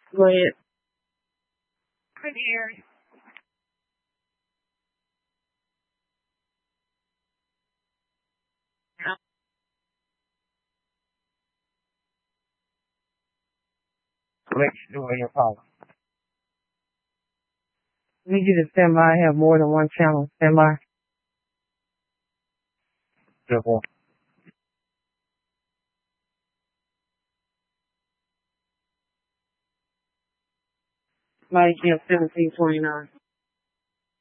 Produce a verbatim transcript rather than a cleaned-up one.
Go ahead. I'm here. Let you do your call. I need you to stand by. I have more than one channel. Stand by. Good one. Mike, seventeen twenty-nine.